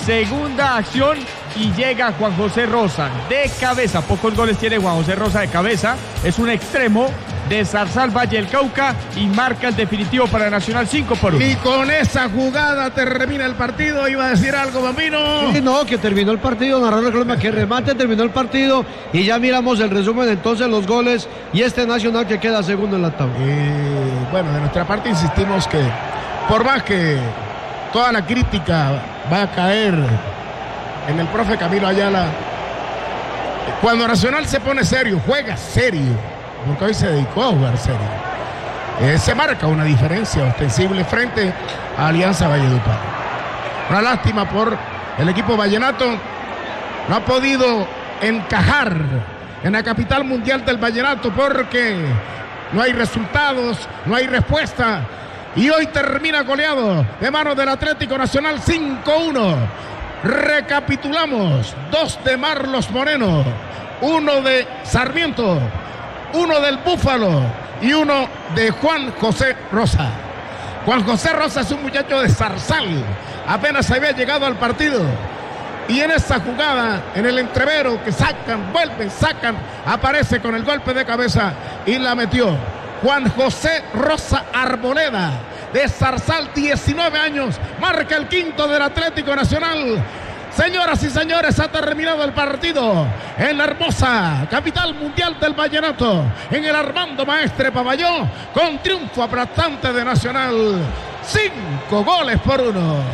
segunda acción y llega Juan José Rosa de cabeza. Pocos goles tiene Juan José Rosa de cabeza. Es un extremo de Zarzal Valle del Cauca y marca el definitivo para Nacional 5-1. Y con esa jugada termina el partido. ¿Iba a decir algo, Bambino? Sí, no, que terminó el partido, narrando el problema, que remate, terminó el partido y ya miramos el resumen entonces, los goles y este Nacional que queda segundo en la tabla. Bueno, de nuestra parte insistimos que por más que toda la crítica va a caer en el profe Camilo Ayala, cuando Nacional se pone serio, juega serio, porque hoy se dedicó a jugar serio, se marca una diferencia ostensible frente a Alianza Valledupar. Una lástima por el equipo vallenato, no ha podido encajar en la capital mundial del vallenato porque no hay resultados, no hay respuesta, y hoy termina goleado de manos del Atlético Nacional 5-1. Recapitulamos: 2 de Marlos Moreno, 1 de Sarmiento, 1 del Búfalo y 1 de Juan José Rosa. Juan José Rosa es un muchacho de Zarzal, apenas había llegado al partido y en esa jugada, en el entrevero que sacan, vuelven, sacan, aparece con el golpe de cabeza y la metió. Juan José Rosa Arboleda, de Zarzal, 19 años, marca el quinto del Atlético Nacional. Señoras y señores, ha terminado el partido en la hermosa capital mundial del vallenato, en el Armando Maestre Pabellón, con triunfo aplastante de Nacional, 5-1.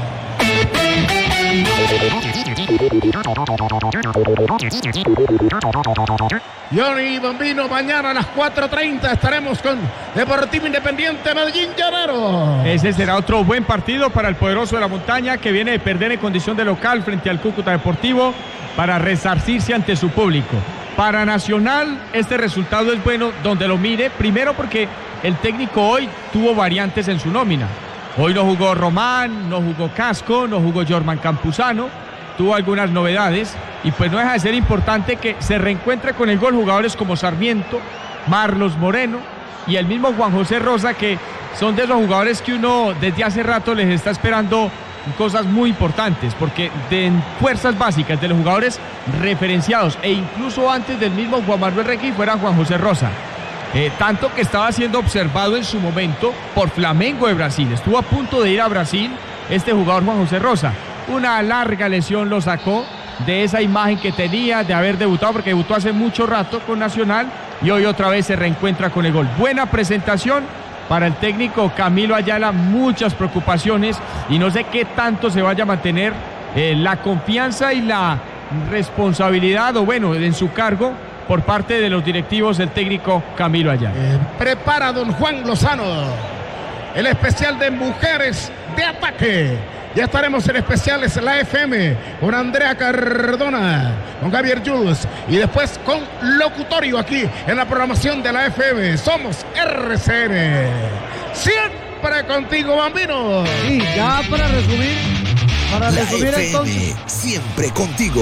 Johnny Bambino, mañana a las 4:30 estaremos con Deportivo Independiente Medellín Llanero. Ese será otro buen partido para el poderoso de la montaña, que viene de perder en condición de local frente al Cúcuta Deportivo para resarcirse ante su público. Para Nacional este resultado es bueno donde lo mire, primero porque el técnico hoy tuvo variantes en su nómina. Hoy no jugó Román, no jugó Casco, no jugó Jorman Campuzano, tuvo algunas novedades y pues no deja de ser importante que se reencuentre con el gol jugadores como Sarmiento, Marlos Moreno y el mismo Juan José Rosa, que son de esos jugadores que uno desde hace rato les está esperando cosas muy importantes, porque de fuerzas básicas de los jugadores referenciados e incluso antes del mismo Juan Manuel Rengifo fuera Juan José Rosa. Tanto que estaba siendo observado en su momento por Flamengo de Brasil. Estuvo a punto de ir a Brasil este jugador Juan José Rosa. Una larga lesión lo sacó de esa imagen que tenía de haber debutado, porque debutó hace mucho rato con Nacional y hoy otra vez se reencuentra con el gol. Buena presentación para el técnico Camilo Ayala, muchas preocupaciones y no sé qué tanto se vaya a mantener la confianza y la responsabilidad, o bueno, en su cargo, por parte de los directivos del técnico Camilo Ayala. Prepara don Juan Lozano el especial de Mujeres de Ataque. Ya estaremos en especiales en la FM con Andrea Cardona, con Javier Jules y después con locutorio aquí en la programación de la FM. Somos RCN. Siempre contigo, Bambino. Y ya para resumir la FM, entonces, siempre contigo.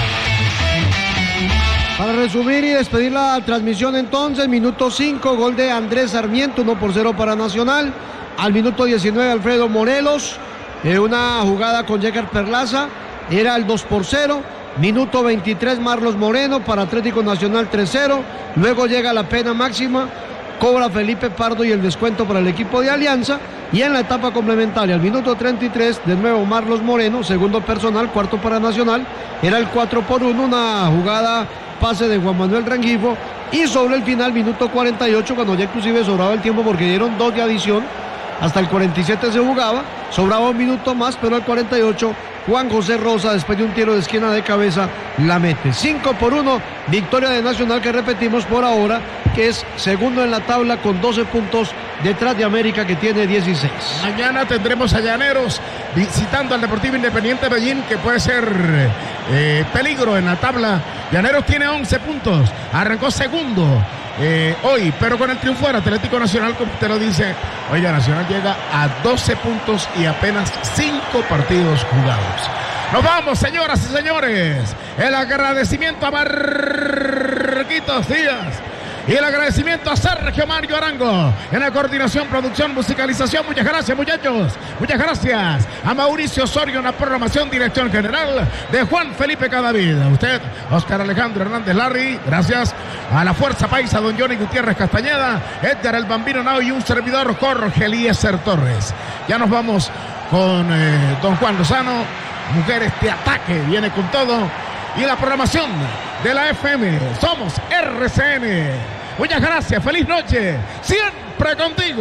Para resumir y despedir la transmisión entonces, minuto 5, gol de Andrés Sarmiento, 1-0 para Nacional. Al minuto 19, Alfredo Morelos, una jugada con Yegar Perlaza, era el 2-0. Minuto 23, Marlos Moreno para Atlético Nacional, 3-0. Luego llega la pena máxima, cobra Felipe Pardo y el descuento para el equipo de Alianza. Y en la etapa complementaria, al minuto 33, de nuevo Marlos Moreno, segundo personal, cuarto para Nacional. Era el 4-1, una jugada, pase de Juan Manuel Rengifo. Y sobre el final, minuto 48, cuando ya inclusive sobraba el tiempo porque dieron 2 de adición, hasta el 47 se jugaba, sobraba un minuto más, pero al 48 Juan José Rosa, después de un tiro de esquina de cabeza, la mete. 5-1, victoria de Nacional, que repetimos por ahora, que es segundo en la tabla con 12 puntos detrás de América, que tiene 16. Mañana tendremos a Llaneros visitando al Deportivo Independiente Medellín, que puede ser peligro en la tabla. Llaneros tiene 11 puntos, arrancó segundo hoy, pero con el triunfo del Atlético Nacional, como usted lo dice, oiga, Nacional llega a 12 puntos y apenas 5 partidos jugados. Nos vamos, señoras y señores. El agradecimiento a Marquitos Díaz, Y el agradecimiento a Sergio Mario Arango en la coordinación, producción, musicalización. Muchas gracias, muchachos. Muchas gracias a Mauricio Osorio en la programación, dirección general de Juan Felipe Cadavid. A usted, Oscar Alejandro Hernández Larry. Gracias a la Fuerza Paisa, don Johnny Gutiérrez Castañeda, Edgar el Bambino Nao y un servidor, Jorge Eliezer Torres. Ya nos vamos con don Juan Lozano. Mujeres de Ataque viene con todo. Y la programación de la FM. Somos RCN. Muchas gracias. Feliz noche. Siempre contigo.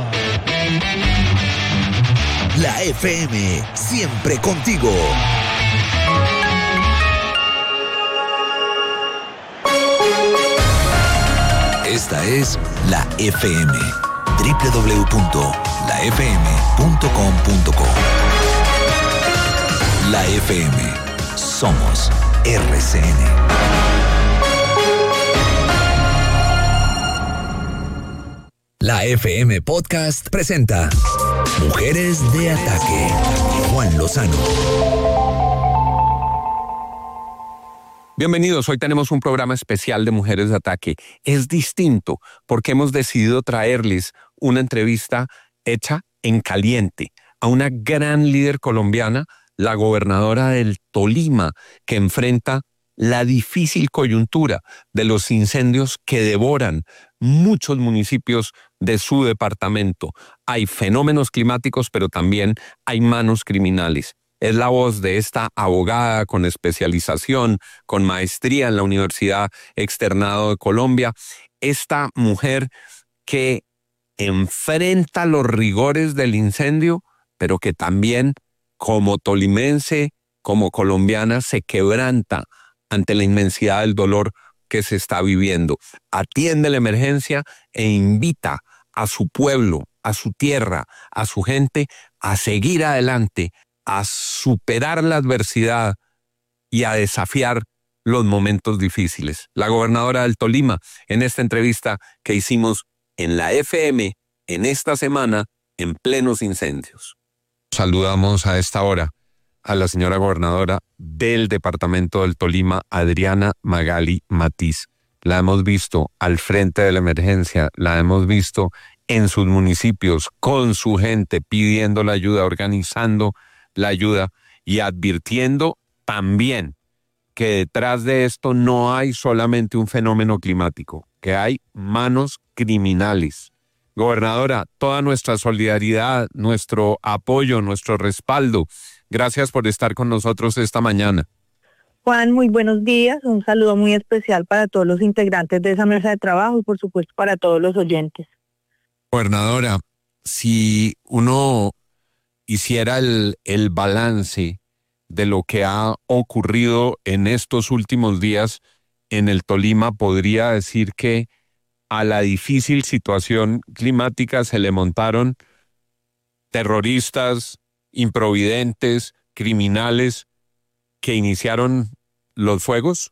La FM. Siempre contigo. Esta es la FM. www.lafm.com.co. La FM. Somos RCN. La FM Podcast presenta Mujeres de Ataque. Juan Lozano. Bienvenidos, hoy tenemos un programa especial de Mujeres de Ataque. Es distinto porque hemos decidido traerles una entrevista hecha en caliente a una gran líder colombiana, la gobernadora del Tolima, que enfrenta la difícil coyuntura de los incendios que devoran muchos municipios de su departamento. Hay fenómenos climáticos, pero también hay manos criminales. Es la voz de esta abogada con especialización, con maestría en la Universidad Externado de Colombia. Esta mujer que enfrenta los rigores del incendio, pero que también, como tolimense, como colombiana, se quebranta ante la inmensidad del dolor que se está viviendo. Atiende la emergencia e invita a su pueblo, a su tierra, a su gente a seguir adelante, a superar la adversidad y a desafiar los momentos difíciles. La gobernadora del Tolima, en esta entrevista que hicimos en la FM en esta semana, en plenos incendios. Saludamos a esta hora a la señora gobernadora del departamento del Tolima, Adriana Magali Matiz. La hemos visto al frente de la emergencia, la hemos visto en sus municipios, con su gente, pidiendo la ayuda, organizando la ayuda y advirtiendo también que detrás de esto no hay solamente un fenómeno climático, que hay manos criminales. Gobernadora, toda nuestra solidaridad, nuestro apoyo, nuestro respaldo. Gracias por estar con nosotros esta mañana. Juan, muy buenos días. Un saludo muy especial para todos los integrantes de esa mesa de trabajo y por supuesto para todos los oyentes. Gobernadora, si uno hiciera el balance de lo que ha ocurrido en estos últimos días en el Tolima, podría decir que a la difícil situación climática se le montaron terroristas, improvidentes, criminales que iniciaron los fuegos.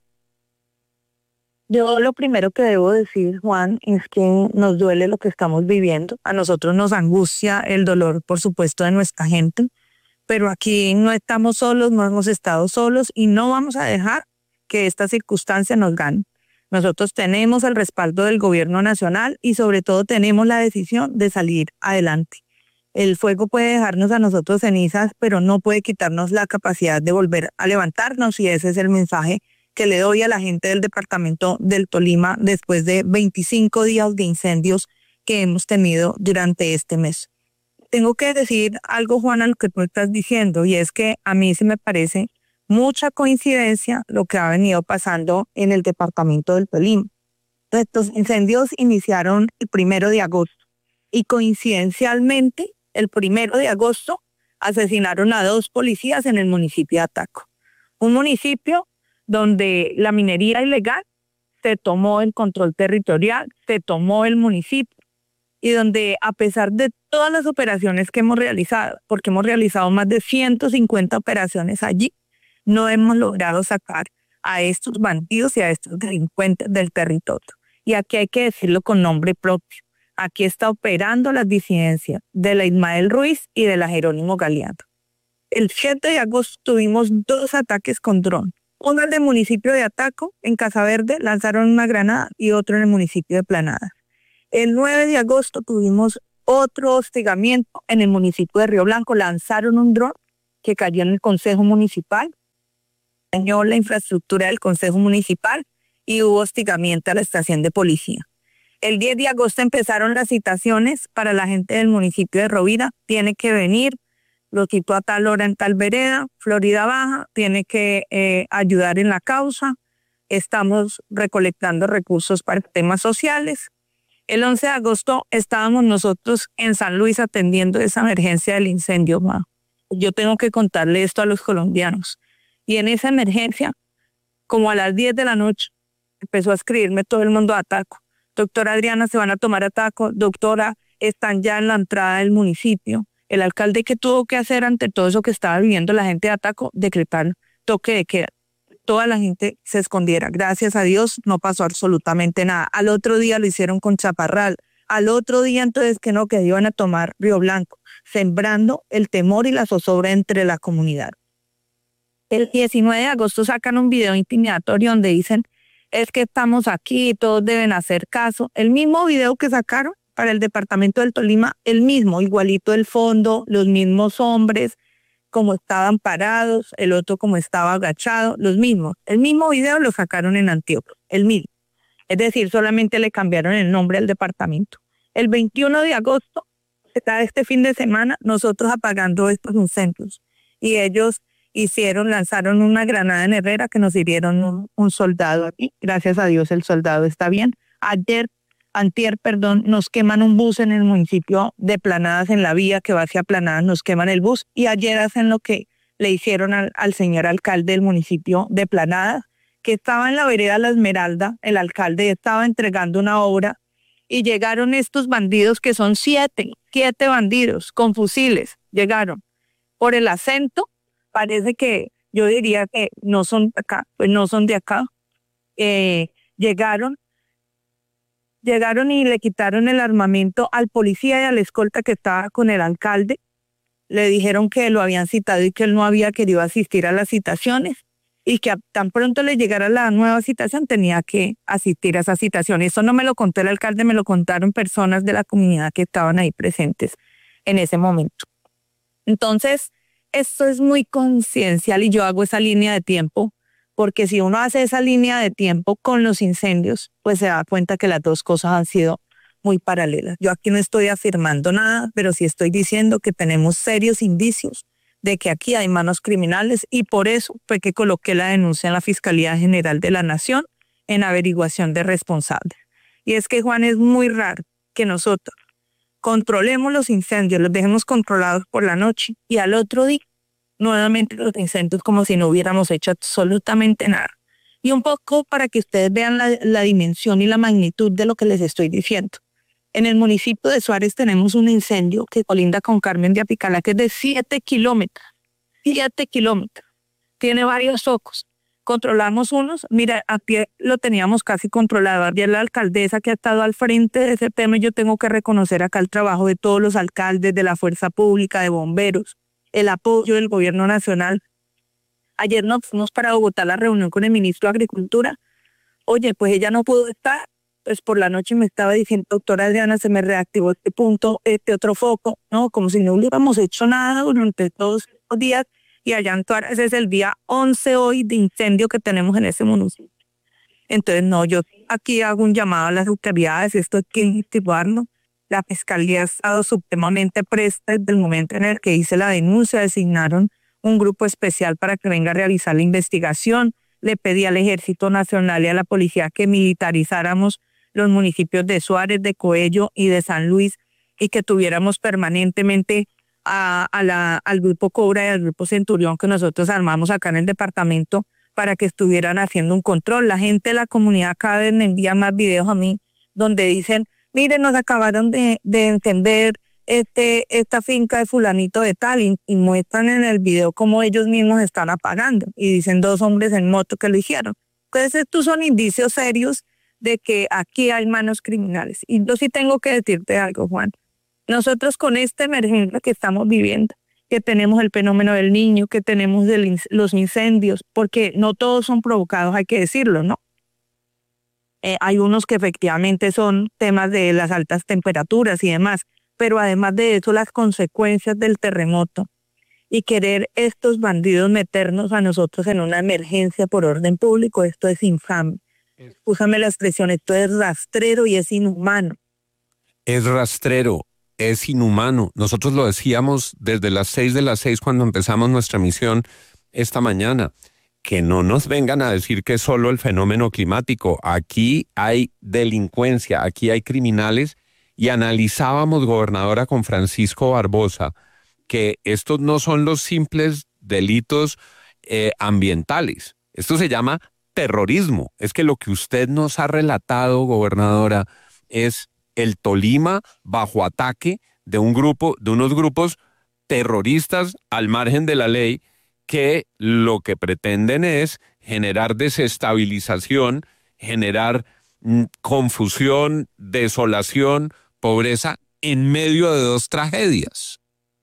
Yo lo primero que debo decir, Juan, es que nos duele lo que estamos viviendo. A nosotros nos angustia el dolor, por supuesto, de nuestra gente, pero aquí no estamos solos, no hemos estado solos y no vamos a dejar que esta circunstancia nos gane. Nosotros tenemos el respaldo del gobierno nacional y sobre todo tenemos la decisión de salir adelante. El fuego puede dejarnos a nosotros cenizas, pero no puede quitarnos la capacidad de volver a levantarnos y ese es el mensaje que le doy a la gente del departamento del Tolima después de 25 días de incendios que hemos tenido durante este mes. Tengo que decir algo, Juan, a lo que tú estás diciendo y es que a mí se me parece mucha coincidencia lo que ha venido pasando en el departamento del Tolima. Estos incendios iniciaron el 1 de agosto y coincidencialmente el 1 de agosto asesinaron a 2 policías en el municipio de Ataco. Un municipio donde la minería ilegal se tomó el control territorial, se tomó el municipio y donde a pesar de todas las operaciones que hemos realizado, porque hemos realizado más de 150 operaciones allí, no hemos logrado sacar a estos bandidos y a estos delincuentes del territorio. Y aquí hay que decirlo con nombre propio. Aquí está operando las disidencias de la Ismael Ruiz y de la Jerónimo Galeano. El 7 de agosto tuvimos 2 ataques con dron. Uno en el municipio de Ataco, en Casa Verde, lanzaron una granada y otro en el municipio de Planadas. El 9 de agosto tuvimos otro hostigamiento en el municipio de Río Blanco. Lanzaron un dron que cayó en el Consejo Municipal, dañó la infraestructura del Consejo Municipal y hubo hostigamiento a la estación de policía. El 10 de agosto empezaron las citaciones para la gente del municipio de Rovira. Tiene que venir, lo quitó a tal hora en tal vereda, Florida Baja, tiene que ayudar en la causa. Estamos recolectando recursos para temas sociales. El 11 de agosto estábamos nosotros en San Luis atendiendo esa emergencia del incendio. Yo tengo que contarle esto a los colombianos. Y en esa emergencia, como a las 10 de la noche, empezó a escribirme todo el mundo a Ataco. Doctora Adriana, se van a tomar Ataco. Doctora, están ya en la entrada del municipio. El alcalde, ¿qué tuvo que hacer ante todo eso que estaba viviendo la gente de Ataco? Decretar toque de queda. Toda la gente se escondiera. Gracias a Dios no pasó absolutamente nada. Al otro día lo hicieron con Chaparral. Al otro día entonces que iban a tomar Río Blanco, sembrando el temor y la zozobra entre la comunidad. El 19 de agosto sacan un video intimidatorio donde dicen, es que estamos aquí, todos deben hacer caso. El mismo video que sacaron para el departamento del Tolima, el mismo, igualito el fondo, los mismos hombres, como estaban parados, el otro como estaba agachado, los mismos. El mismo video lo sacaron en Antioquia, el mismo. Es decir, solamente le cambiaron el nombre al departamento. El 21 de agosto, este fin de semana, nosotros apagando estos incendios. Y ellos lanzaron una granada en Herrera que nos hirieron un soldado aquí. Gracias a Dios el soldado está bien. Antier, nos queman un bus en el municipio de Planadas, en la vía que va hacia Planadas, nos queman el bus. Y ayer hacen lo que le hicieron al señor alcalde del municipio de Planadas, que estaba en la vereda La Esmeralda, el alcalde estaba entregando una obra y llegaron estos bandidos que son siete bandidos con fusiles, llegaron por el acento, parece que yo diría que no son de acá, pues no son de acá, llegaron y le quitaron el armamento al policía y a la escolta que estaba con el alcalde, le dijeron que lo habían citado y que él no había querido asistir a las citaciones, y que tan pronto le llegara la nueva citación tenía que asistir a esa citación. Eso no me lo contó el alcalde, me lo contaron personas de la comunidad que estaban ahí presentes en ese momento. Entonces, esto es muy conciencial y yo hago esa línea de tiempo, porque si uno hace esa línea de tiempo con los incendios, pues se da cuenta que las dos cosas han sido muy paralelas. Yo aquí no estoy afirmando nada, pero sí estoy diciendo que tenemos serios indicios de que aquí hay manos criminales y por eso fue que coloqué la denuncia en la Fiscalía General de la Nación en averiguación de responsables. Y es que, Juan, es muy raro que nosotros controlemos los incendios, los dejemos controlados por la noche y al otro día nuevamente los incendios como si no hubiéramos hecho absolutamente nada. Y un poco para que ustedes vean la dimensión y la magnitud de lo que les estoy diciendo. En el municipio de Suárez tenemos un incendio que colinda con Carmen de Apicalá, que es de 7 kilómetros. 7 kilómetros. Tiene varios focos. Controlamos unos. Mira, a pie lo teníamos casi controlado. Ayer la alcaldesa que ha estado al frente de ese tema, yo tengo que reconocer acá el trabajo de todos los alcaldes, de la fuerza pública, de bomberos, el apoyo del gobierno nacional. Ayer nos fuimos para Bogotá a la reunión con el ministro de Agricultura. Oye, pues ella no pudo estar. Pues por la noche me estaba diciendo, doctora Adriana, se me reactivó este punto, este otro foco, ¿no? Como si no hubiéramos hecho nada durante todos los días. Y allá en Tuares es el día 11 hoy de incendio que tenemos en ese municipio. Entonces, no, yo aquí hago un llamado a las autoridades, esto hay que activarlo. La Fiscalía ha estado supremamente presta desde el momento en el que hice la denuncia, designaron un grupo especial para que venga a realizar la investigación. Le pedí al Ejército Nacional y a la Policía que militarizáramos los municipios de Suárez, de Coello y de San Luis y que tuviéramos permanentemente al Grupo Cobra y al Grupo Centurión que nosotros armamos acá en el departamento para que estuvieran haciendo un control. La gente de la comunidad cada vez me envía más videos a mí donde dicen, miren, nos acabaron de encender esta finca de fulanito de tal y muestran en el video cómo ellos mismos están apagando y dicen 2 hombres en moto que lo hicieron. Entonces estos son indicios serios de que aquí hay manos criminales. Y yo sí tengo que decirte algo, Juan. Nosotros con esta emergencia que estamos viviendo, que tenemos el fenómeno del Niño, que tenemos los incendios, porque no todos son provocados, hay que decirlo, ¿no? Hay unos que efectivamente son temas de las altas temperaturas y demás, pero además de eso las consecuencias del terremoto y querer estos bandidos meternos a nosotros en una emergencia por orden público, esto es infame. Úsame la expresión, esto es rastrero y es inhumano. Es rastrero, es inhumano. Nosotros lo decíamos desde las 6 cuando empezamos nuestra misión esta mañana. Que no nos vengan a decir que es solo el fenómeno climático. Aquí hay delincuencia, aquí hay criminales, y analizábamos, gobernadora, con Francisco Barbosa, que estos no son los simples delitos ambientales. Esto se llama terrorismo. Es que lo que usted nos ha relatado, gobernadora, es el Tolima bajo ataque de unos grupos terroristas al margen de la ley, que lo que pretenden es generar desestabilización, generar confusión, desolación, pobreza en medio de dos tragedias.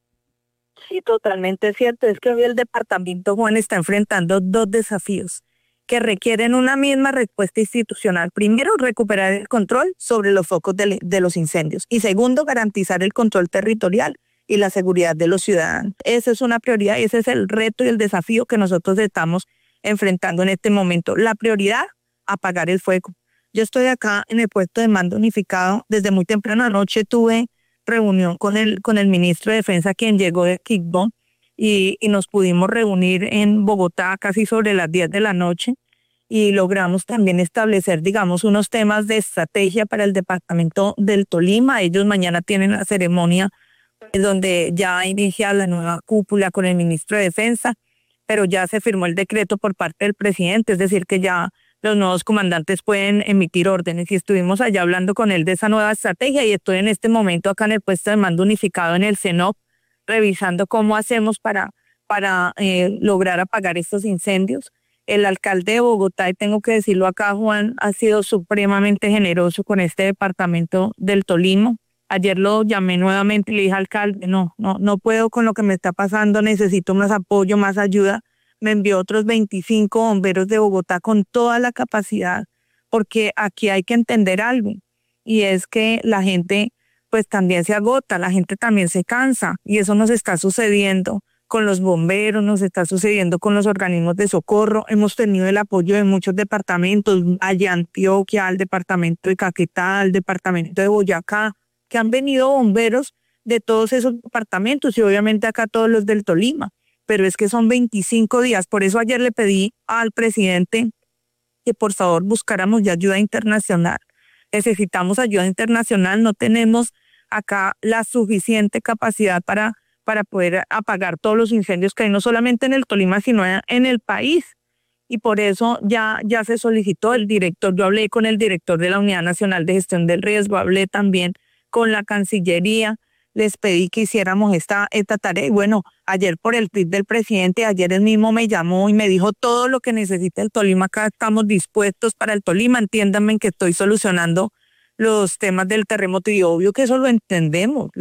Sí, totalmente cierto. Es que hoy el departamento, Juan, está enfrentando dos desafíos que requieren una misma respuesta institucional. Primero, recuperar el control sobre los focos de los incendios. Y segundo, garantizar el control territorial y la seguridad de los ciudadanos. Esa es una prioridad, ese es el reto y el desafío que nosotros estamos enfrentando en este momento. La prioridad, apagar el fuego. Yo estoy acá en el puesto de mando unificado. Desde muy temprano anoche tuve reunión con el ministro de Defensa, quien llegó de Quibdó, y nos pudimos reunir en Bogotá casi sobre las 10 de la noche y logramos también establecer, digamos, unos temas de estrategia para el departamento del Tolima. Ellos mañana tienen la ceremonia donde ya inicia la nueva cúpula con el ministro de Defensa, pero ya se firmó el decreto por parte del presidente, es decir, que ya los nuevos comandantes pueden emitir órdenes, y estuvimos allá hablando con él de esa nueva estrategia, y estoy en este momento acá en el puesto de mando unificado en el CENOP, revisando cómo hacemos para lograr apagar estos incendios. El alcalde de Bogotá, y tengo que decirlo acá, Juan, ha sido supremamente generoso con este departamento del Tolima. Ayer lo llamé nuevamente y le dije, alcalde, no puedo con lo que me está pasando, necesito más apoyo, más ayuda. Me envió otros 25 bomberos de Bogotá con toda la capacidad, porque aquí hay que entender algo, y es que la gente pues también se agota, la gente también se cansa, y eso nos está sucediendo con los bomberos, nos está sucediendo con los organismos de socorro. Hemos tenido el apoyo de muchos departamentos, allá Antioquia, al departamento de Caquetá, al departamento de Boyacá, que han venido bomberos de todos esos departamentos, y obviamente acá todos los del Tolima, pero es que son 25 días. Por eso ayer le pedí al presidente que por favor buscáramos ya ayuda internacional. Necesitamos ayuda internacional, no tenemos acá la suficiente capacidad para poder apagar todos los incendios que hay, no solamente en el Tolima, sino en el país. Y por eso ya se solicitó el director. Yo hablé con el director de la Unidad Nacional de Gestión del Riesgo, hablé también con la Cancillería, les pedí que hiciéramos esta tarea. Y bueno, ayer por el tweet del presidente, ayer él mismo me llamó y me dijo todo lo que necesita el Tolima, acá estamos dispuestos para el Tolima. Entiéndanme que estoy solucionando los temas del terremoto, y obvio que eso lo entendemos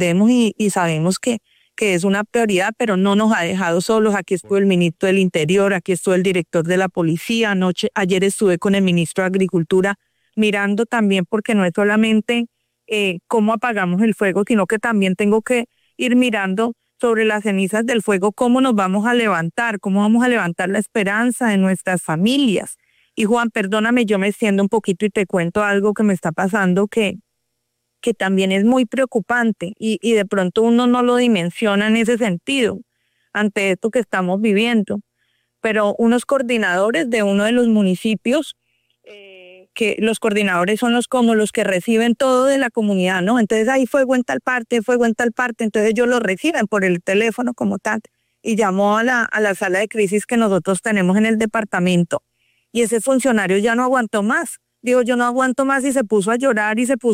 y sabemos que es una prioridad, pero no nos ha dejado solos. Aquí estuvo el ministro del Interior, aquí estuvo el director de la Policía, ayer estuve con el ministro de Agricultura mirando también, porque no es solamente cómo apagamos el fuego, sino que también tengo que ir mirando sobre las cenizas del fuego cómo nos vamos a levantar, cómo vamos a levantar la esperanza de nuestras familias. Y Juan, perdóname, yo me extiendo un poquito y te cuento algo que me está pasando que también es muy preocupante, y de pronto uno no lo dimensiona en ese sentido ante esto que estamos viviendo. Pero unos coordinadores de uno de los municipios, que los coordinadores son los que reciben todo de la comunidad, ¿no? Entonces hay fuego en tal parte, entonces ellos lo reciben por el teléfono como tal, y llamó a la sala de crisis que nosotros tenemos en el departamento, y ese funcionario ya no aguantó más. Digo, yo no aguanto más, y se puso a llorar,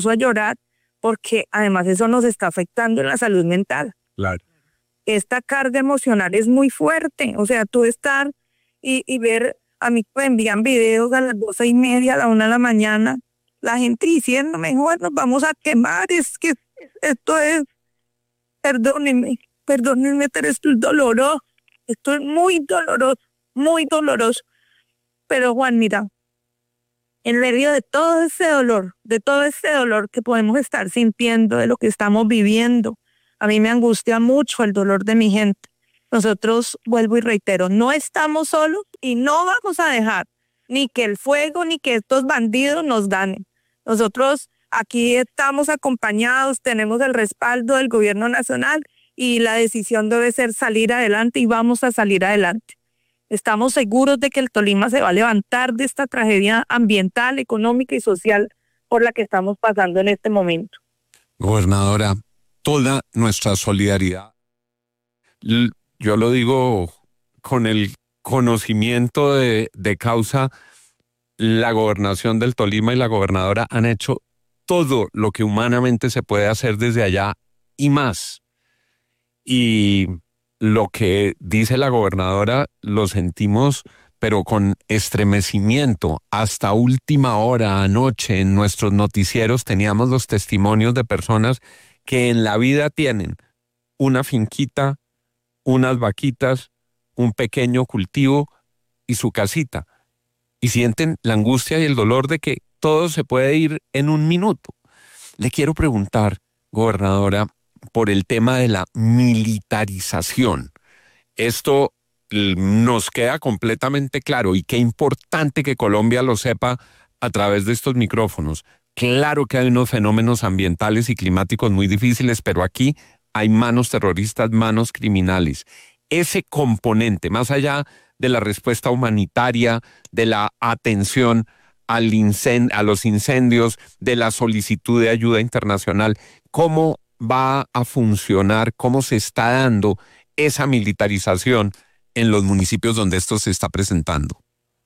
porque además eso nos está afectando en la salud mental. Claro. Esta carga emocional es muy fuerte, o sea, tú estar y ver, a mí me envían videos a las 12:30, a la 1 de la mañana, la gente diciendo, mejor nos vamos a quemar, es que esto es, perdónenme, perdónenme, pero esto es doloroso. Esto es muy doloroso, muy doloroso. Pero Juan, mira, en medio de todo ese dolor que podemos estar sintiendo, de lo que estamos viviendo, a mí me angustia mucho el dolor de mi gente. Nosotros, vuelvo y reitero, no estamos solos y no vamos a dejar ni que el fuego ni que estos bandidos nos ganen. Nosotros aquí estamos acompañados, tenemos el respaldo del gobierno nacional y la decisión debe ser salir adelante y vamos a salir adelante. Estamos seguros de que el Tolima se va a levantar de esta tragedia ambiental, económica y social por la que estamos pasando en este momento. Gobernadora, toda nuestra solidaridad. Yo lo digo con el conocimiento de causa. La gobernación del Tolima y la gobernadora han hecho todo lo que humanamente se puede hacer desde allá y más. Y lo que dice la gobernadora lo sentimos, pero con estremecimiento. Hasta última hora, anoche, en nuestros noticieros teníamos los testimonios de personas que en la vida tienen una finquita, unas vaquitas, un pequeño cultivo y su casita. Y sienten la angustia y el dolor de que todo se puede ir en un minuto. Le quiero preguntar, gobernadora, por el tema de la militarización. Esto nos queda completamente claro y qué importante que Colombia lo sepa a través de estos micrófonos. Claro que hay unos fenómenos ambientales y climáticos muy difíciles, pero aquí hay manos terroristas, manos criminales. Ese componente, más allá de la respuesta humanitaria, de la atención a los incendios, de la solicitud de ayuda internacional, ¿cómo va a funcionar? ¿Cómo se está dando esa militarización en los municipios donde esto se está presentando?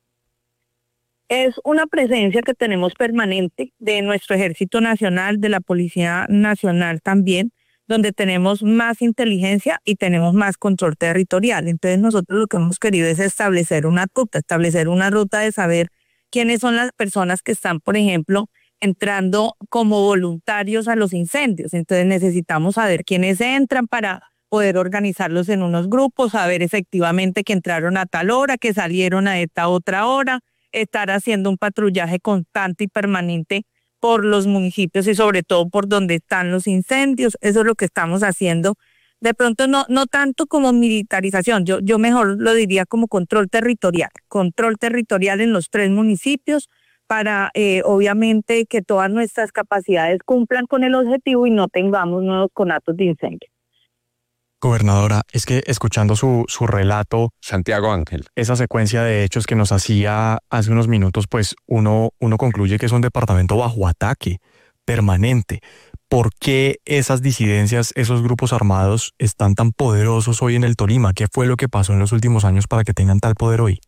Es una presencia que tenemos permanente de nuestro Ejército Nacional, de la Policía Nacional también, donde tenemos más inteligencia y tenemos más control territorial. Entonces nosotros lo que hemos querido es establecer una ruta de saber quiénes son las personas que están, por ejemplo, entrando como voluntarios a los incendios. Entonces necesitamos saber quiénes entran para poder organizarlos en unos grupos, saber efectivamente que entraron a tal hora, que salieron a esta otra hora, estar haciendo un patrullaje constante y permanente por los municipios y sobre todo por donde están los incendios. Eso es lo que estamos haciendo. De pronto no tanto como militarización, yo mejor lo diría como control territorial en los 3 municipios para obviamente que todas nuestras capacidades cumplan con el objetivo y no tengamos nuevos conatos de incendio. Gobernadora, es que escuchando su relato, Santiago Ángel, esa secuencia de hechos que nos hacía hace unos minutos, pues uno concluye que es un departamento bajo ataque permanente. ¿Por qué esas disidencias, esos grupos armados están tan poderosos hoy en el Tolima? ¿Qué fue lo que pasó en los últimos años para que tengan tal poder hoy?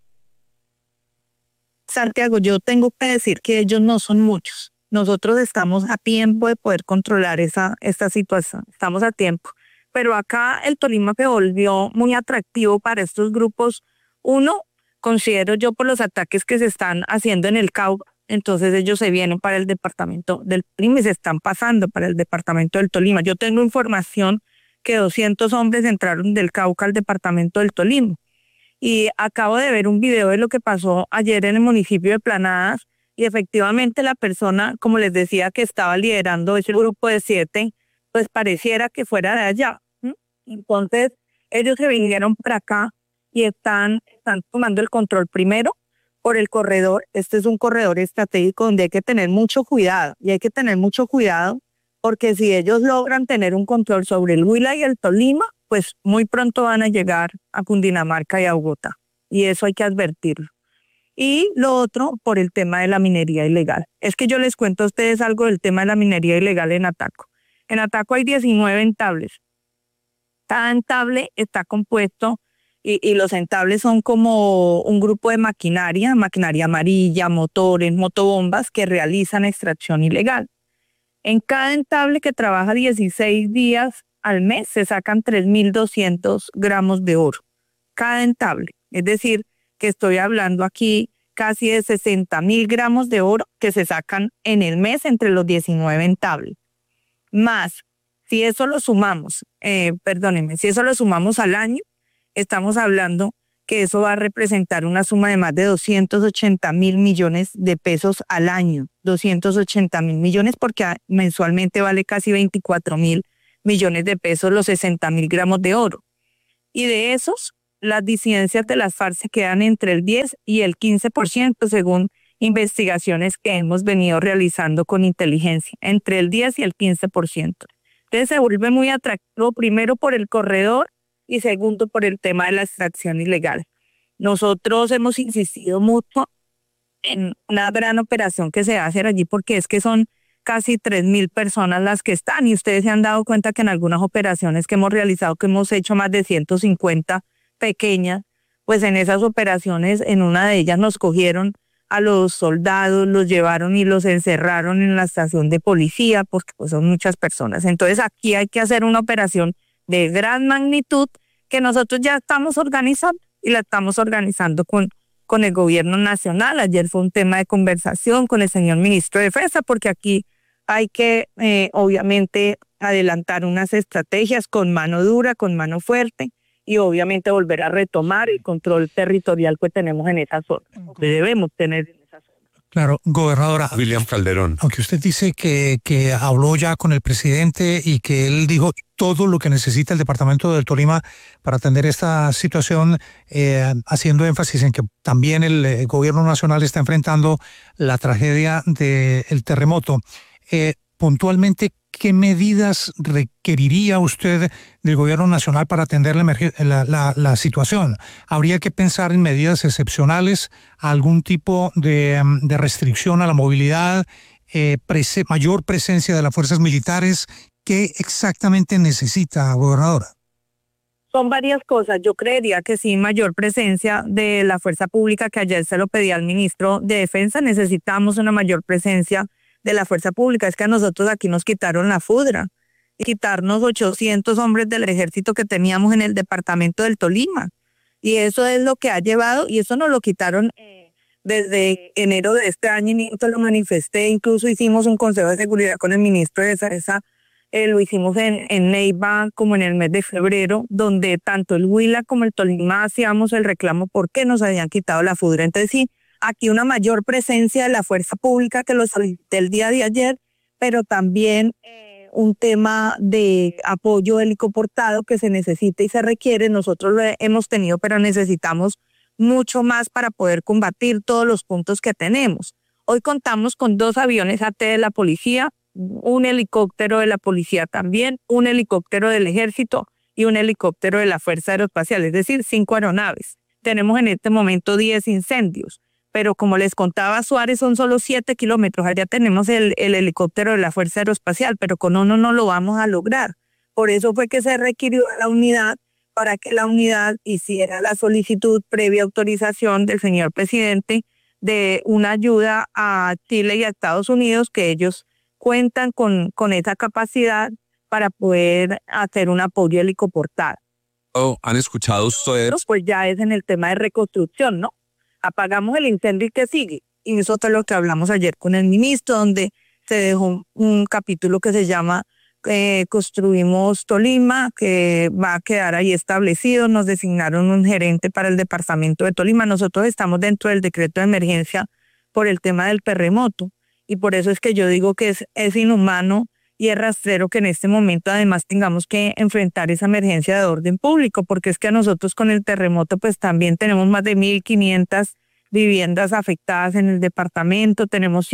Santiago, yo tengo que decir que ellos no son muchos. Nosotros estamos a tiempo de poder controlar esta situación. Estamos a tiempo. Pero acá el Tolima se volvió muy atractivo para estos grupos. Uno, considero yo por los ataques que se están haciendo en el Cauca. Entonces ellos se vienen para el departamento del Tolima y se están pasando para el departamento del Tolima. Yo tengo información que 200 hombres entraron del Cauca al departamento del Tolima. Y acabo de ver un video de lo que pasó ayer en el municipio de Planadas y efectivamente la persona, como les decía, que estaba liderando ese grupo de 7, pues pareciera que fuera de allá. Entonces ellos se vinieron para acá y están tomando el control primero por el corredor. Este es un corredor estratégico donde hay que tener mucho cuidado y hay que tener mucho cuidado porque si ellos logran tener un control sobre el Huila y el Tolima, pues muy pronto van a llegar a Cundinamarca y a Bogotá y eso hay que advertirlo. Y lo otro por el tema de la minería ilegal. Es que yo les cuento a ustedes algo del tema de la minería ilegal en Ataco. En Ataco hay 19 entables. Cada entable está compuesto y los entables son como un grupo de maquinaria amarilla, motores, motobombas que realizan extracción ilegal. En cada entable que trabaja 16 días al mes se sacan 3.200 gramos de oro. Cada entable. Es decir, que estoy hablando aquí casi de 60.000 gramos de oro que se sacan en el mes entre los 19 entables. Más Si eso lo sumamos, si eso lo sumamos al año, estamos hablando que eso va a representar una suma de más de 280.000 millones de pesos al año. 280.000 millones porque mensualmente vale casi 24.000 millones de pesos los 60.000 gramos de oro. Y de esos, las disidencias de las FARC se quedan entre el 10 y el 15% según investigaciones que hemos venido realizando con inteligencia, entre el 10 y el 15%. Entonces se vuelve muy atractivo, primero por el corredor y segundo por el tema de la extracción ilegal. Nosotros hemos insistido mucho en una gran operación que se hace allí porque es que son casi 3.000 personas las que están y ustedes se han dado cuenta que en algunas operaciones que hemos realizado, que hemos hecho más de 150 pequeñas, pues en esas operaciones, en una de ellas nos cogieron a los soldados, los llevaron y los encerraron en la estación de policía, porque pues son muchas personas. Entonces aquí hay que hacer una operación de gran magnitud que nosotros ya estamos organizando y la estamos organizando con el gobierno nacional. Ayer fue un tema de conversación con el señor ministro de Defensa porque aquí hay que obviamente adelantar unas estrategias con mano dura, con mano fuerte y obviamente volver a retomar el control territorial que tenemos en esa zona, que debemos tener en esa zona. Claro, gobernadora. William Calderón. Aunque usted dice que habló ya con el presidente y que él dijo todo lo que necesita el departamento del Tolima para atender esta situación, haciendo énfasis en que también el gobierno nacional está enfrentando la tragedia del terremoto. Puntualmente, ¿qué medidas requeriría usted del gobierno nacional para atender la situación? ¿Habría que pensar en medidas excepcionales, algún tipo de restricción a la movilidad, mayor presencia de las fuerzas militares? ¿Qué exactamente necesita, gobernadora? Son varias cosas. Yo creería que sí, mayor presencia de la fuerza pública, que ayer se lo pedí al ministro de Defensa. Necesitamos una mayor presencia de la fuerza pública. Es que a nosotros aquí nos quitaron la FUDRA y quitarnos 800 hombres del ejército que teníamos en el departamento del Tolima. Y eso es lo que ha llevado, y eso nos lo quitaron desde enero de este año, y yo lo manifesté, incluso hicimos un consejo de seguridad con el ministro de Defensa, lo hicimos en Neiva como en el mes de febrero, donde tanto el Huila como el Tolima hacíamos el reclamo porque nos habían quitado la FUDRA. Entonces sí, aquí una mayor presencia de la fuerza pública, que lo solicité el día de ayer, pero también un tema de apoyo helicoportado que se necesita y se requiere. Nosotros lo hemos tenido, pero necesitamos mucho más para poder combatir todos los puntos que tenemos. Hoy contamos con 2 aviones AT de la policía, un helicóptero de la policía también, un helicóptero del ejército y un helicóptero de la Fuerza Aeroespacial, es decir, 5 aeronaves. Tenemos en este momento 10 incendios, pero como les contaba, Suárez son solo 7 kilómetros. Allá tenemos el helicóptero de la Fuerza Aeroespacial, pero con uno no lo vamos a lograr. Por eso fue que se requirió a la unidad, para que la unidad hiciera la solicitud previa autorización del señor presidente de una ayuda a Chile y a Estados Unidos, que ellos cuentan con esa capacidad para poder hacer un apoyo helicoportado. ¿Han escuchado ustedes? Pues ya es en el tema de reconstrucción, ¿no? Apagamos el incendio y ¿qué sigue? Y eso es lo que hablamos ayer con el ministro, donde se dejó un capítulo que se llama Construimos Tolima, que va a quedar ahí establecido. Nos designaron un gerente para el departamento de Tolima. Nosotros estamos dentro del decreto de emergencia por el tema del terremoto, y por eso es que yo digo que es inhumano y es rastrero que en este momento además tengamos que enfrentar esa emergencia de orden público, porque es que a nosotros con el terremoto pues también tenemos más de 1.500 viviendas afectadas en el departamento, tenemos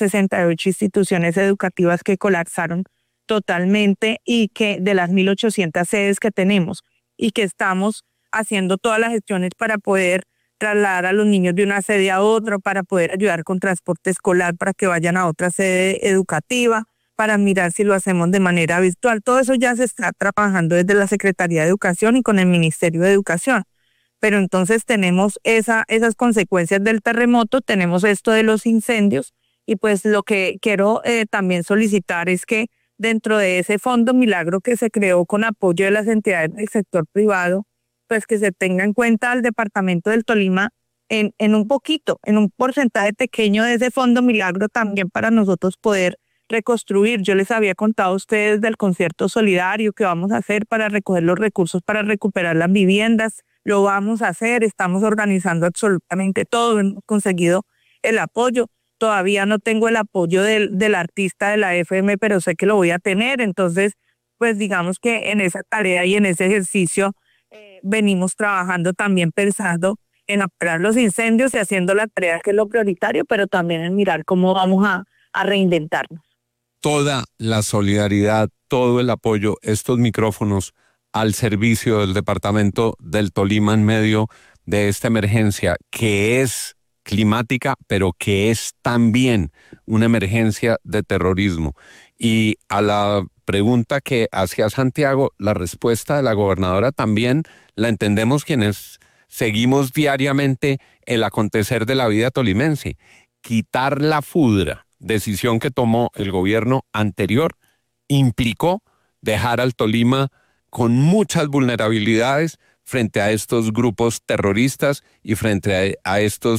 168 instituciones educativas que colapsaron totalmente, y que de las 1.800 sedes que tenemos, y que estamos haciendo todas las gestiones para poder trasladar a los niños de una sede a otra, para poder ayudar con transporte escolar para que vayan a otra sede educativa, para mirar si lo hacemos de manera virtual. Todo eso ya se está trabajando desde la Secretaría de Educación y con el Ministerio de Educación. Pero entonces tenemos esas consecuencias del terremoto, tenemos esto de los incendios, y pues lo que quiero también solicitar es que dentro de ese fondo milagro que se creó con apoyo de las entidades del sector privado, pues que se tenga en cuenta al departamento del Tolima en un porcentaje pequeño de ese fondo milagro, también para nosotros poder reconstruir. Yo les había contado a ustedes del concierto solidario que vamos a hacer para recoger los recursos para recuperar las viviendas. Lo vamos a hacer, estamos organizando absolutamente todo, hemos conseguido el apoyo. Todavía no tengo el apoyo del artista de la FM, pero sé que lo voy a tener. Entonces, pues digamos que en esa tarea y en ese ejercicio venimos trabajando también pensando en apagar los incendios y haciendo la tarea que es lo prioritario, pero también en mirar cómo vamos a reinventarnos. Toda la solidaridad, todo el apoyo, estos micrófonos al servicio del departamento del Tolima en medio de esta emergencia que es climática, pero que es también una emergencia de terrorismo. Y a la pregunta que hacía Santiago, la respuesta de la gobernadora también la entendemos quienes seguimos diariamente el acontecer de la vida tolimense. Quitar la FUDRA, decisión que tomó el gobierno anterior, implicó dejar al Tolima con muchas vulnerabilidades frente a estos grupos terroristas y frente a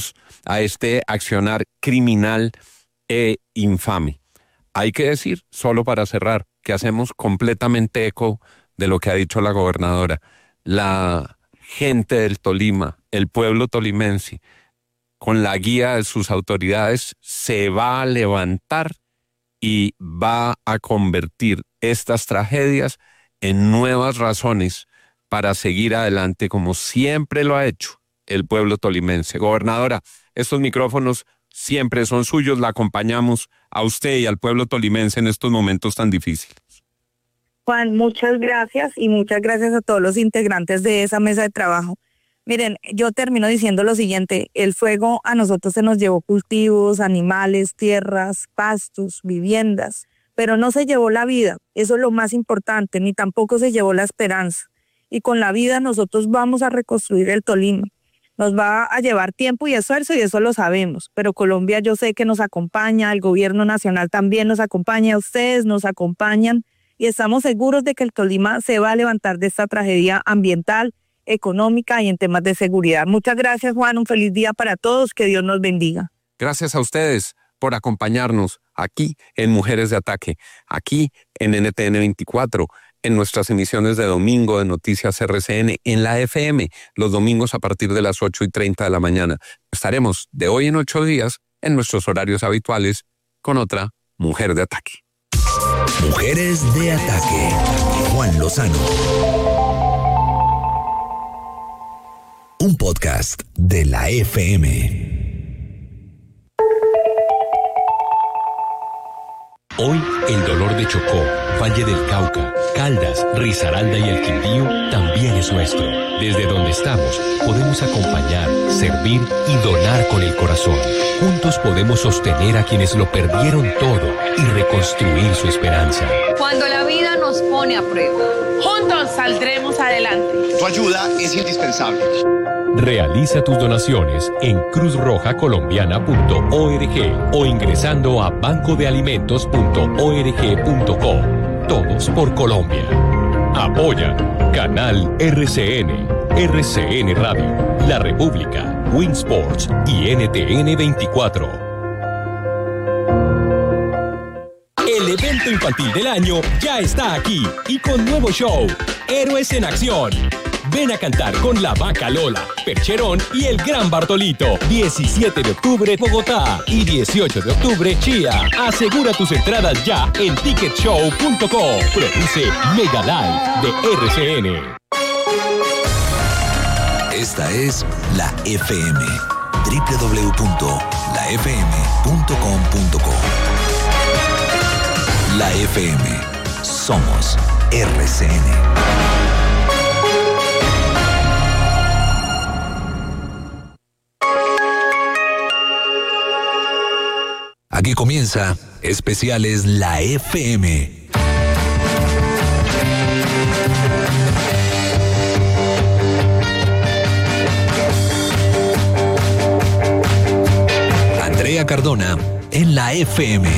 este accionar criminal e infame. Hay que decir, solo para cerrar, que hacemos completamente eco de lo que ha dicho la gobernadora. La gente del Tolima, el pueblo tolimense, con la guía de sus autoridades, se va a levantar y va a convertir estas tragedias en nuevas razones para seguir adelante como siempre lo ha hecho el pueblo tolimense. Gobernadora, estos micrófonos siempre son suyos, la acompañamos a usted y al pueblo tolimense en estos momentos tan difíciles. Juan, muchas gracias y muchas gracias a todos los integrantes de esa mesa de trabajo. Miren, yo termino diciendo lo siguiente, el fuego a nosotros se nos llevó cultivos, animales, tierras, pastos, viviendas, pero no se llevó la vida, eso es lo más importante, ni tampoco se llevó la esperanza. Y con la vida nosotros vamos a reconstruir el Tolima. Nos va a llevar tiempo y esfuerzo y eso lo sabemos, pero Colombia yo sé que nos acompaña, el gobierno nacional también nos acompaña, ustedes nos acompañan y estamos seguros de que el Tolima se va a levantar de esta tragedia ambiental, económica y en temas de seguridad. Muchas gracias, Juan, un feliz día para todos, que Dios nos bendiga. Gracias a ustedes por acompañarnos aquí en Mujeres de Ataque, aquí en NTN 24, en nuestras emisiones de domingo de Noticias RCN, en la FM, los domingos a partir de las 8:30 de la mañana. Estaremos de hoy en 8 días en nuestros horarios habituales con otra Mujer de Ataque. Mujeres de Ataque. Juan Lozano. Un podcast de la FM. Hoy, el dolor de Chocó, Valle del Cauca, Caldas, Risaralda y el Quindío también es nuestro. Desde donde estamos, podemos acompañar, servir y donar con el corazón. Juntos podemos sostener a quienes lo perdieron todo y reconstruir su esperanza. Cuando la vida nos pone a prueba, juntos saldremos adelante. Tu ayuda es indispensable. Realiza tus donaciones en cruzrojacolombiana.org o ingresando a bancodealimentos.org.co. Todos por Colombia. Apoya Canal RCN, RCN Radio, La República, Winsports y NTN 24. El evento infantil del año ya está aquí y con nuevo show, Héroes en Acción. Ven a cantar con La Vaca Lola, Percherón y el Gran Bartolito. 17 de octubre, Bogotá. Y 18 de octubre, Chía. Asegura tus entradas ya en ticketshow.co. Produce Mega Live de RCN. Esta es la FM. www.lafm.com.co. La FM. Somos RCN. Aquí comienza Especiales La FM. Andrea Cardona en la FM.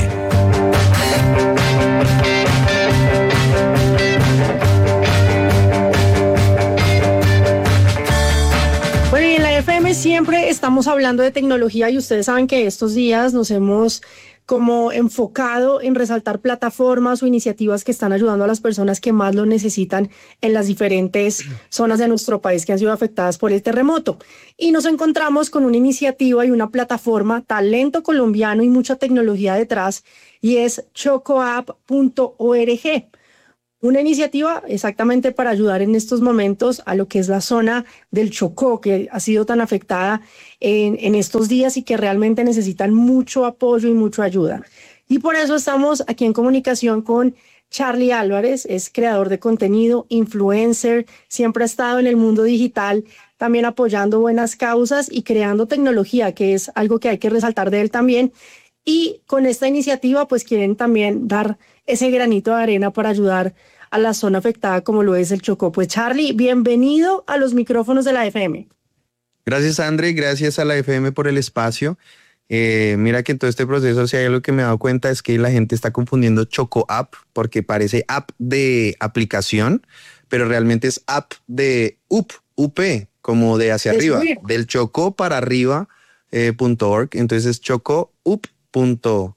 Bueno, y en la FM siempre estamos hablando de tecnología y ustedes saben que estos días nos hemos como enfocado en resaltar plataformas o iniciativas que están ayudando a las personas que más lo necesitan en las diferentes zonas de nuestro país que han sido afectadas por el terremoto. Y nos encontramos con una iniciativa y una plataforma, talento colombiano y mucha tecnología detrás, y es chocoapp.org. Una iniciativa exactamente para ayudar en estos momentos a lo que es la zona del Chocó, que ha sido tan afectada en estos días y que realmente necesitan mucho apoyo y mucha ayuda. Y por eso estamos aquí en comunicación con Charlie Álvarez, es creador de contenido, influencer, siempre ha estado en el mundo digital, también apoyando buenas causas y creando tecnología, que es algo que hay que resaltar de él también. Y con esta iniciativa pues quieren también dar ese granito de arena para ayudar a la zona afectada como lo es el Chocó. Pues Charlie, bienvenido a los micrófonos de la FM. Gracias, André, gracias a la FM por el espacio. Mira que en todo este proceso, si hay algo que me he dado cuenta es que la gente está confundiendo Choco App porque parece app de aplicación, pero realmente es app de UP, como de hacia arriba, del Chocó para arriba .org, entonces es chocoup.org.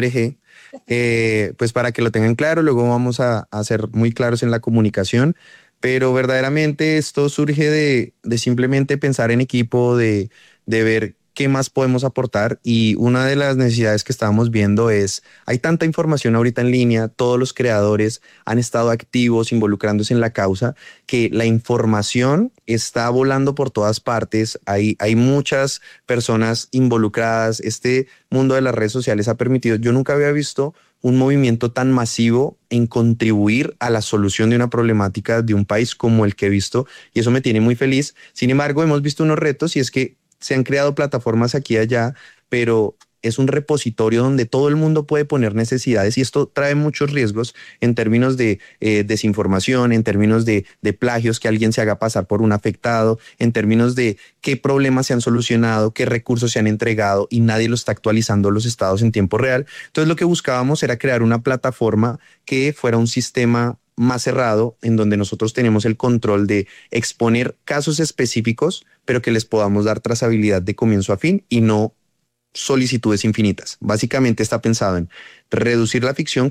Pues para que lo tengan claro, luego vamos a ser muy claros en la comunicación, pero verdaderamente esto surge de simplemente pensar en equipo, de ver qué más podemos aportar, y una de las necesidades que estábamos viendo es, hay tanta información ahorita en línea, todos los creadores han estado activos, involucrándose en la causa, que la información está volando por todas partes, hay muchas personas involucradas, este mundo de las redes sociales ha permitido, yo nunca había visto un movimiento tan masivo en contribuir a la solución de una problemática de un país como el que he visto, y eso me tiene muy feliz. Sin embargo, hemos visto unos retos, y es que se han creado plataformas aquí y allá, pero es un repositorio donde todo el mundo puede poner necesidades, y esto trae muchos riesgos en términos de desinformación, en términos de plagios, que alguien se haga pasar por un afectado, en términos de qué problemas se han solucionado, qué recursos se han entregado, y nadie lo está actualizando los estados en tiempo real. Entonces lo que buscábamos era crear una plataforma que fuera un sistema más cerrado, en donde nosotros tenemos el control de exponer casos específicos, pero que les podamos dar trazabilidad de comienzo a fin y no solicitudes infinitas. Básicamente está pensado en reducir la fricción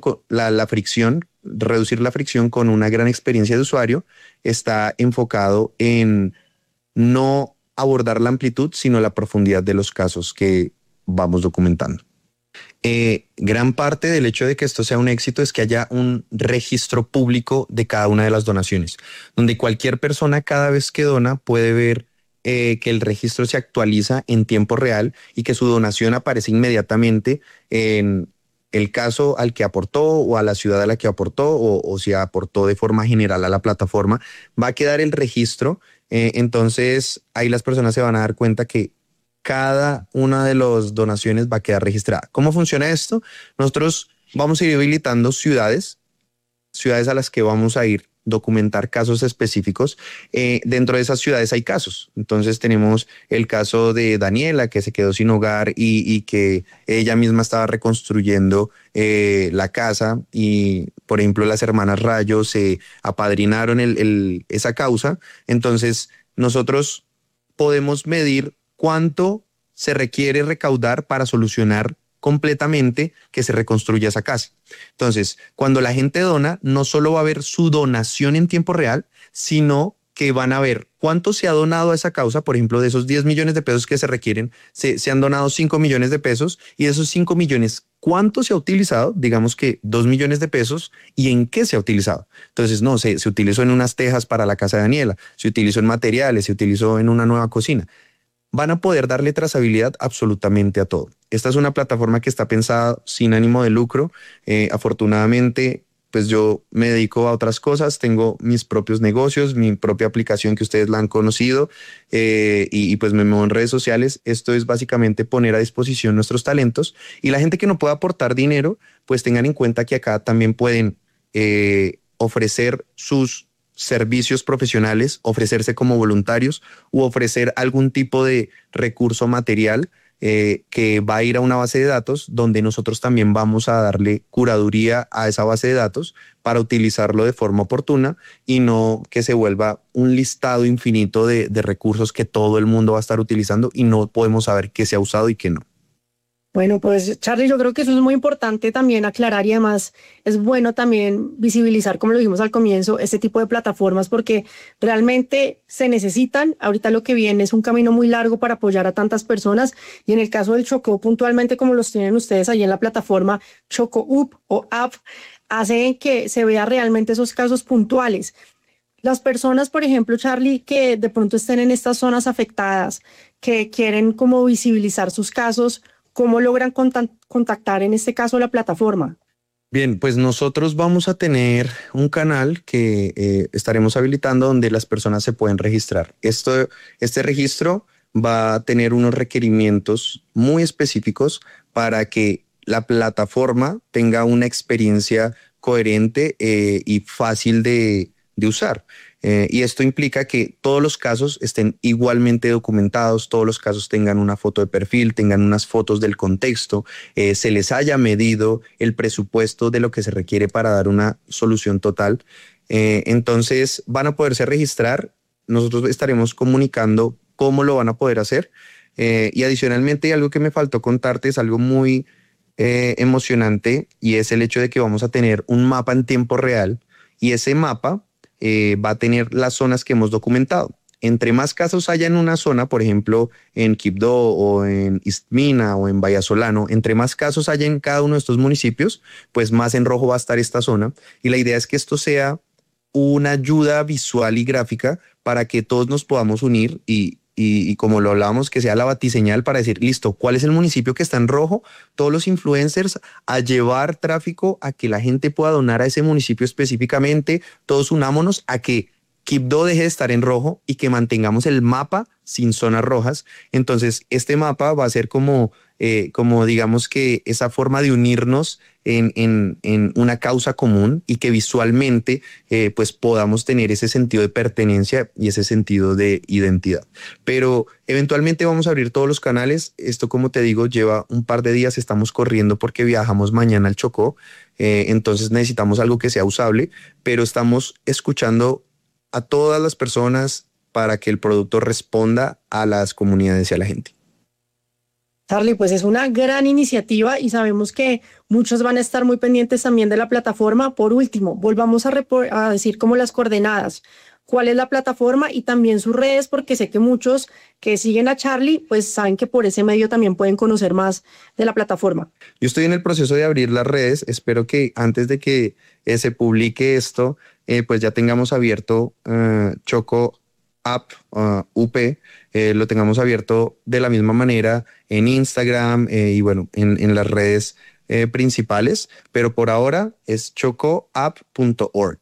con una gran experiencia de usuario. Está enfocado en no abordar la amplitud, sino la profundidad de los casos que vamos documentando. Gran parte del hecho de que esto sea un éxito es que haya un registro público de cada una de las donaciones, donde cualquier persona cada vez que dona puede ver que el registro se actualiza en tiempo real y que su donación aparece inmediatamente en el caso al que aportó o a la ciudad a la que aportó, o si aportó de forma general a la plataforma. Va a quedar el registro, entonces ahí las personas se van a dar cuenta que cada una de las donaciones va a quedar registrada. ¿Cómo funciona esto? Nosotros vamos a ir habilitando ciudades a las que vamos a ir documentar casos específicos. Dentro de esas ciudades hay casos. Entonces tenemos el caso de Daniela, que se quedó sin hogar y que ella misma estaba reconstruyendo la casa, y por ejemplo las hermanas Rayo se apadrinaron esa causa. Entonces nosotros podemos medir cuánto se requiere recaudar para solucionar completamente que se reconstruya esa casa. Entonces, cuando la gente dona, no solo va a ver su donación en tiempo real, sino que van a ver cuánto se ha donado a esa causa. Por ejemplo, de esos 10 millones de pesos que se requieren, se han donado 5 millones de pesos, y de esos 5 millones, ¿cuánto se ha utilizado? Digamos que 2 millones de pesos, ¿y en qué se ha utilizado? Entonces, no, se utilizó en unas tejas para la casa de Daniela, se utilizó en materiales, se utilizó en una nueva cocina. Van a poder darle trazabilidad absolutamente a todo. Esta es una plataforma que está pensada sin ánimo de lucro. Afortunadamente, pues yo me dedico a otras cosas, tengo mis propios negocios, mi propia aplicación que ustedes la han conocido, y pues me muevo en redes sociales. Esto es básicamente poner a disposición nuestros talentos, y la gente que no pueda aportar dinero, pues tengan en cuenta que acá también pueden ofrecer sus servicios profesionales, ofrecerse como voluntarios u ofrecer algún tipo de recurso material que va a ir a una base de datos, donde nosotros también vamos a darle curaduría a esa base de datos para utilizarlo de forma oportuna, y no que se vuelva un listado infinito de recursos que todo el mundo va a estar utilizando y no podemos saber qué se ha usado y qué no. Bueno, pues Charlie, yo creo que eso es muy importante también aclarar y además es bueno también visibilizar, como lo dijimos al comienzo, este tipo de plataformas porque realmente se necesitan. Ahorita lo que viene es un camino muy largo para apoyar a tantas personas y en el caso del Chocó, puntualmente como los tienen ustedes ahí en la plataforma Chocó Up o App, hace que se vea realmente esos casos puntuales. Las personas, por ejemplo, Charlie, que de pronto estén en estas zonas afectadas, que quieren como visibilizar sus casos, ¿cómo logran contactar en este caso la plataforma? Bien, pues nosotros vamos a tener un canal que estaremos habilitando donde las personas se pueden registrar. Este registro va a tener unos requerimientos muy específicos para que la plataforma tenga una experiencia coherente y fácil de usar. Y esto implica que todos los casos estén igualmente documentados, todos los casos tengan una foto de perfil, tengan unas fotos del contexto, se les haya medido el presupuesto de lo que se requiere para dar una solución total. Entonces van a poderse registrar, nosotros estaremos comunicando cómo lo van a poder hacer. Y adicionalmente, algo que me faltó contarte es algo muy emocionante y es el hecho de que vamos a tener un mapa en tiempo real y ese mapa va a tener las zonas que hemos documentado. Entre más casos haya en una zona, por ejemplo, en Quibdó o en Istmina o en Vallasolano, entre más casos haya en cada uno de estos municipios, pues más en rojo va a estar esta zona. Y la idea es que esto sea una ayuda visual y gráfica para que todos nos podamos unir y como lo hablábamos, que sea la batiseñal para decir, listo, ¿cuál es el municipio que está en rojo? Todos los influencers a llevar tráfico a que la gente pueda donar a ese municipio específicamente. Todos unámonos a que Quibdó deje de estar en rojo y que mantengamos el mapa sin zonas rojas. Entonces, este mapa va a ser como digamos que esa forma de unirnos en una causa común y que visualmente pues podamos tener ese sentido de pertenencia y ese sentido de identidad. Pero eventualmente vamos a abrir todos los canales. Esto, como te digo, lleva un par de días, estamos corriendo porque viajamos mañana al Chocó, entonces necesitamos algo que sea usable, pero estamos escuchando a todas las personas para que el producto responda a las comunidades y a la gente. Charlie, pues es una gran iniciativa y sabemos que muchos van a estar muy pendientes también de la plataforma. Por último, volvamos a decir como las coordenadas. ¿Cuál es la plataforma y también sus redes? Porque sé que muchos que siguen a Charlie, pues saben que por ese medio también pueden conocer más de la plataforma. Yo estoy en el proceso de abrir las redes. Espero que antes de que se publique esto, pues ya tengamos abierto Chocó App UP, lo tengamos abierto de la misma manera en Instagram y bueno, en las redes principales, pero por ahora es chocoup.org,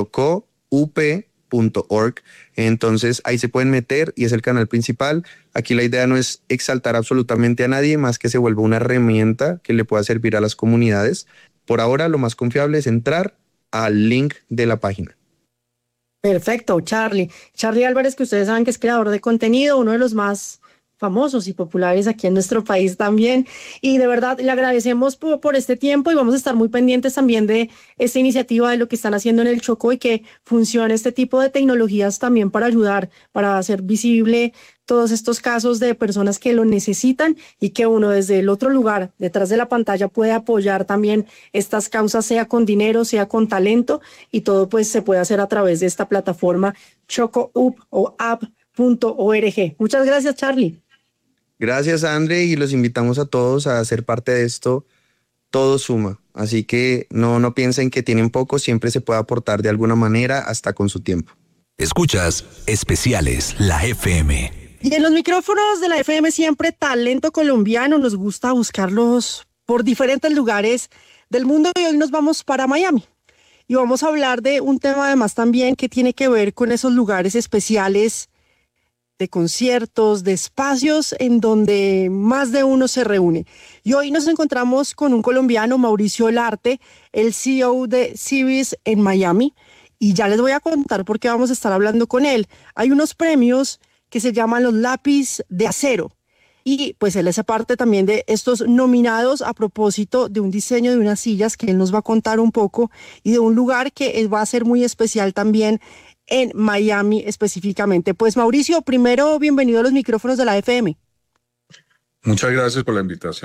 chocoup.org. Entonces ahí se pueden meter y es el canal principal. Aquí la idea no es exaltar absolutamente a nadie, más que se vuelva una herramienta que le pueda servir a las comunidades. Por ahora lo más confiable es entrar al link de la página. Perfecto, Charlie. Charlie Álvarez, que ustedes saben que es creador de contenido, uno de los más famosos y populares aquí en nuestro país también. Y de verdad le agradecemos por este tiempo y vamos a estar muy pendientes también de esta iniciativa, de lo que están haciendo en el Chocó y que funcione este tipo de tecnologías también para ayudar, para hacer visible todos estos casos de personas que lo necesitan y que uno desde el otro lugar, detrás de la pantalla, puede apoyar también estas causas, sea con dinero, sea con talento, y todo pues se puede hacer a través de esta plataforma chocoup o app.org. Muchas gracias, Charlie. Gracias, André, y los invitamos a todos a ser parte de esto. Todo suma, así que no piensen que tienen poco, siempre se puede aportar de alguna manera, hasta con su tiempo. Escuchas Especiales, la FM. Y en los micrófonos de la FM siempre talento colombiano, nos gusta buscarlos por diferentes lugares del mundo y hoy nos vamos para Miami. Y vamos a hablar de un tema además también que tiene que ver con esos lugares especiales de conciertos, de espacios en donde más de uno se reúne. Y hoy nos encontramos con un colombiano, Mauricio Olarte, el CEO de Civis en Miami. Y ya les voy a contar por qué vamos a estar hablando con él. Hay unos premios que se llaman los Lápiz de Acero. Y pues él es parte también de estos nominados a propósito de un diseño de unas sillas que él nos va a contar un poco y de un lugar que va a ser muy especial también en Miami específicamente. Pues Mauricio, primero bienvenido a los micrófonos de la FM. Muchas gracias por la invitación.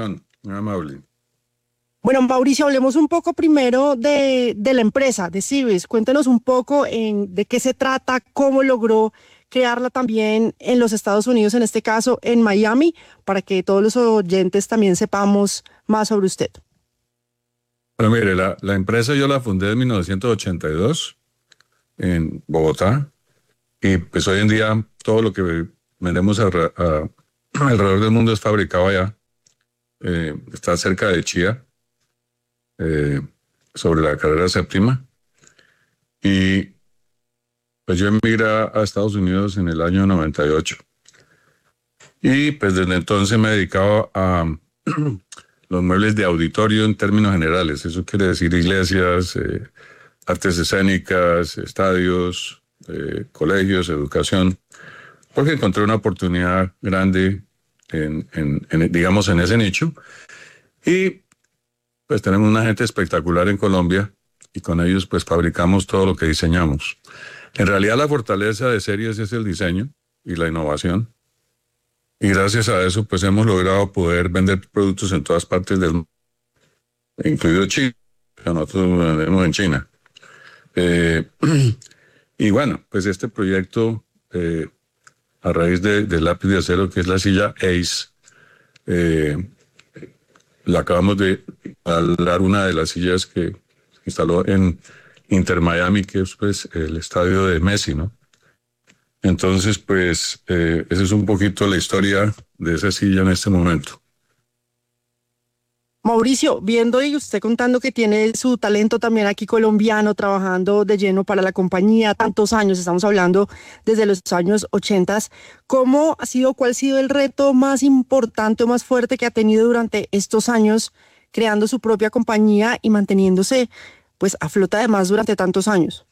Muy amable. Bueno, Mauricio, hablemos un poco primero de la empresa, de Cibis. Cuéntenos un poco de qué se trata, cómo logró crearla también en los Estados Unidos, en este caso en Miami, para que todos los oyentes también sepamos más sobre usted. Bueno, mire, la empresa yo la fundé en 1982 en Bogotá y pues hoy en día todo lo que vendemos alrededor del mundo es fabricado allá. Está cerca de Chía, sobre la carrera séptima. Y pues yo emigré a Estados Unidos en el año 98. Y pues desde entonces me he dedicado a los muebles de auditorio en términos generales. Eso quiere decir iglesias, artes escénicas, estadios, colegios, educación. Porque encontré una oportunidad grande digamos, en ese nicho. Y pues tenemos una gente espectacular en Colombia y con ellos pues fabricamos todo lo que diseñamos. En realidad la fortaleza de Series es el diseño y la innovación. Y gracias a eso pues hemos logrado poder vender productos en todas partes del mundo, incluido China. Nosotros vendemos en China. Y bueno, pues este proyecto, a raíz del lápiz de acero, que es la silla Ace, la acabamos de instalar, una de las sillas que instaló en Inter Miami, que es pues el estadio de Messi, ¿no? Entonces, pues, esa es un poquito la historia de esa silla en este momento. Mauricio, viendo y usted contando que tiene su talento también aquí colombiano, trabajando de lleno para la compañía, tantos años, estamos hablando desde los años 80, ¿cuál ha sido el reto más importante o más fuerte que ha tenido durante estos años creando su propia compañía y manteniéndose pues a flota además durante tantos años?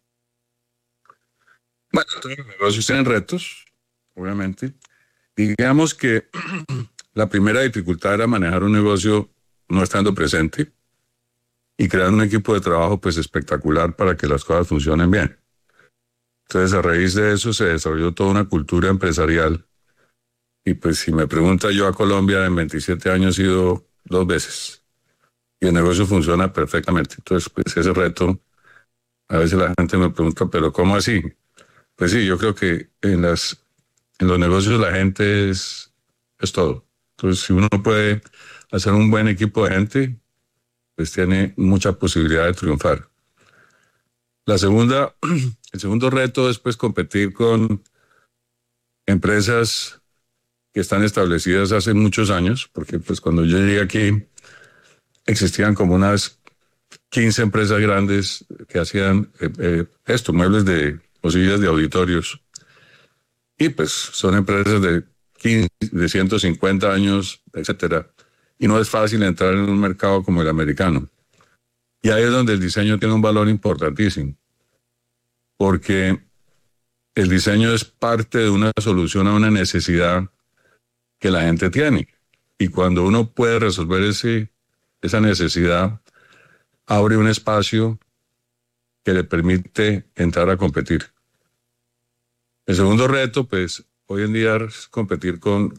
Bueno, todos los negocios tienen retos, obviamente. Digamos que la primera dificultad era manejar un negocio no estando presente y crear un equipo de trabajo pues espectacular para que las cosas funcionen bien. Entonces, a raíz de eso se desarrolló toda una cultura empresarial. Y pues si me pregunta, yo a Colombia en 27 años he ido 2 veces y el negocio funciona perfectamente. Entonces, pues ese reto, a veces la gente me pregunta, ¿pero cómo así? Pues sí, yo creo que en los negocios la gente es todo. Entonces, si uno puede hacer un buen equipo de gente, pues tiene mucha posibilidad de triunfar. El segundo reto es pues competir con empresas que están establecidas hace muchos años, porque pues cuando yo llegué aquí existían como unas 15 empresas grandes que hacían muebles o sillas de auditorios. Y pues son empresas de 150 años, etcétera. Y no es fácil entrar en un mercado como el americano. Y ahí es donde el diseño tiene un valor importantísimo. Porque el diseño es parte de una solución a una necesidad que la gente tiene. Y cuando uno puede resolver esa necesidad, abre un espacio que le permite entrar a competir. El segundo reto, pues, hoy en día es competir con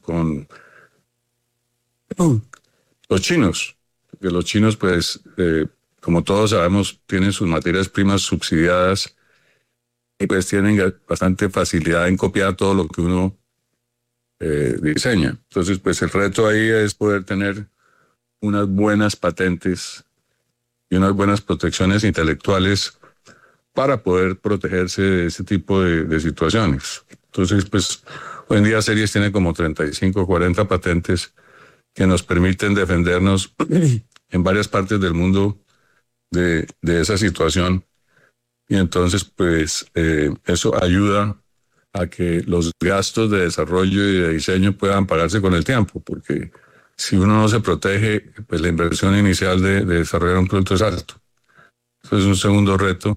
los chinos. Porque los chinos, pues, como todos sabemos, tienen sus materias primas subsidiadas y pues tienen bastante facilidad en copiar todo lo que uno diseña. Entonces, pues el reto ahí es poder tener unas buenas patentes y unas buenas protecciones intelectuales para poder protegerse de ese tipo de situaciones. Entonces, pues hoy en día Series tiene como 35 o 40 patentes que nos permiten defendernos en varias partes del mundo de esa situación. Y entonces, pues, eso ayuda a que los gastos de desarrollo y de diseño puedan pagarse con el tiempo, porque si uno no se protege, pues la inversión inicial de desarrollar un producto es alto. Eso es un segundo reto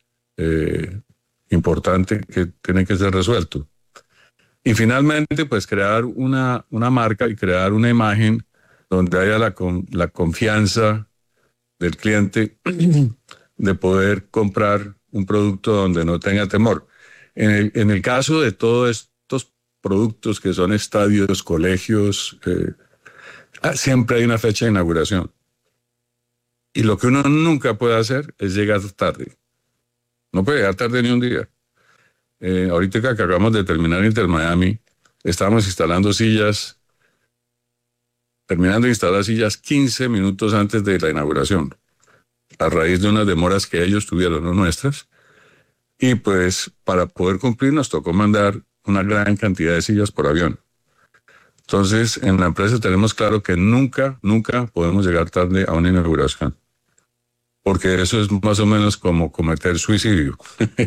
importante que tiene que ser resuelto. Y finalmente, pues, crear una marca y crear una imagen donde haya la confianza del cliente de poder comprar un producto donde no tenga temor. En el caso de todos estos productos que son estadios, colegios, Siempre hay una fecha de inauguración. Y lo que uno nunca puede hacer es llegar tarde. No puede llegar tarde ni un día. Ahorita que acabamos de terminar Inter Miami, estábamos instalando sillas, terminando de instalar sillas 15 minutos antes de la inauguración, a raíz de unas demoras que ellos tuvieron, no nuestras. Y pues para poder cumplir nos tocó mandar una gran cantidad de sillas por avión. Entonces, en la empresa tenemos claro que nunca podemos llegar tarde a una inauguración. Porque eso es más o menos como cometer suicidio.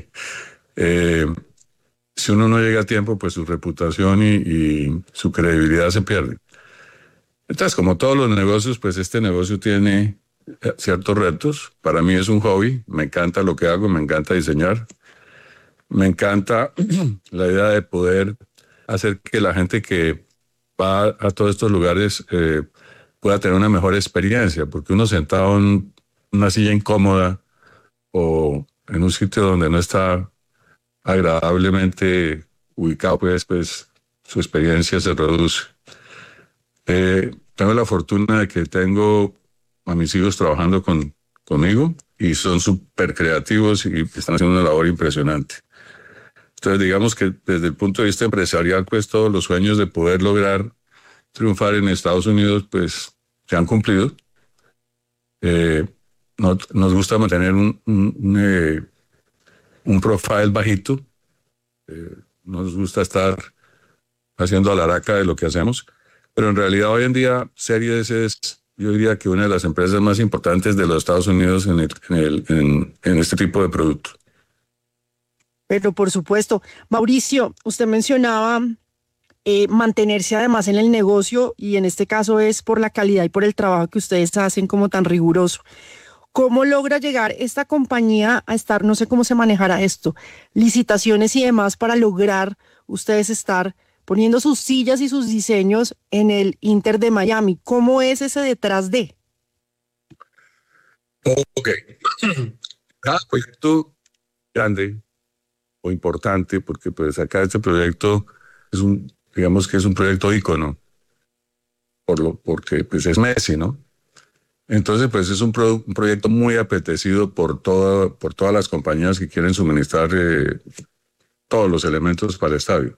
Si uno no llega a tiempo, pues su reputación y su credibilidad se pierde. Entonces, como todos los negocios, pues este negocio tiene ciertos retos. Para mí es un hobby, me encanta lo que hago, me encanta diseñar. Me encanta la idea de poder hacer que la gente que va a todos estos lugares pueda tener una mejor experiencia, porque uno sentado en una silla incómoda o en un sitio donde no está agradablemente ubicado, pues su experiencia se reduce. Tengo la fortuna de que tengo a mis hijos trabajando conmigo y son súper creativos y están haciendo una labor impresionante. Entonces, digamos que desde el punto de vista empresarial, pues todos los sueños de poder lograr triunfar en Estados Unidos, pues se han cumplido. Nos gusta mantener un profile bajito. Nos gusta estar haciendo alaraka de lo que hacemos. Pero en realidad hoy en día Series es, yo diría que una de las empresas más importantes de los Estados Unidos en este tipo de producto. Pero por supuesto, Mauricio, usted mencionaba mantenerse además en el negocio y en este caso es por la calidad y por el trabajo que ustedes hacen como tan riguroso. ¿Cómo logra llegar esta compañía a estar, no sé cómo se manejará esto, licitaciones y demás para lograr ustedes estar poniendo sus sillas y sus diseños en el Inter de Miami? ¿Cómo es ese detrás de? Ok. Cada proyecto grande o importante, porque pues acá este proyecto digamos que es un proyecto ícono, porque pues es Messi, ¿no? Entonces pues es un proyecto muy apetecido por todas las compañías que quieren suministrar todos los elementos para el estadio.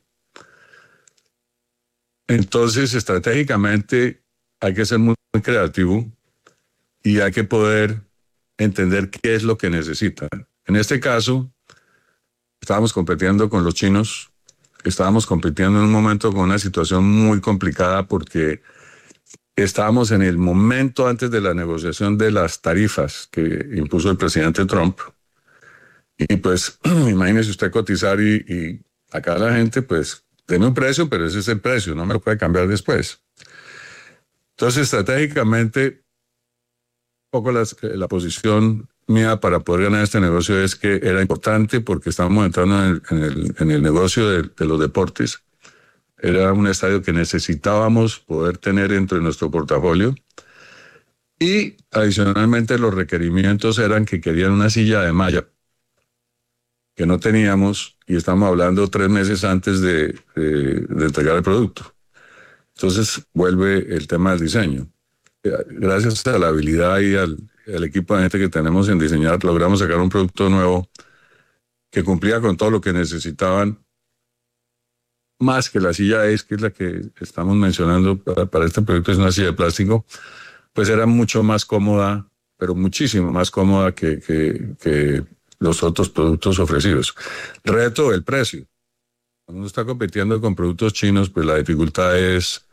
Entonces estratégicamente hay que ser muy, muy creativo y hay que poder entender qué es lo que necesitan. En este caso, estábamos compitiendo con los chinos, estábamos compitiendo en un momento con una situación muy complicada porque estábamos en el momento antes de la negociación de las tarifas que impuso el presidente Trump. Y pues, imagínese usted cotizar y acá la gente, pues, deme un precio, pero ese es el precio, no me lo puede cambiar después. Entonces, estratégicamente, un poco la posición mía para poder ganar este negocio es que era importante porque estábamos entrando en el negocio de los deportes. Era un estadio que necesitábamos poder tener dentro de nuestro portafolio. Y adicionalmente los requerimientos eran que querían una silla de malla que no teníamos y estamos hablando 3 meses antes de entregar el producto. Entonces vuelve el tema del diseño. Gracias a la habilidad y al equipo de gente que tenemos en diseñar, logramos sacar un producto nuevo que cumplía con todo lo que necesitaban, más que la silla Ace, que es la que estamos mencionando para este proyecto, es una silla de plástico, pues era mucho más cómoda, pero muchísimo más cómoda que los otros productos ofrecidos. Reto, el precio. Cuando uno está compitiendo con productos chinos, pues la dificultad es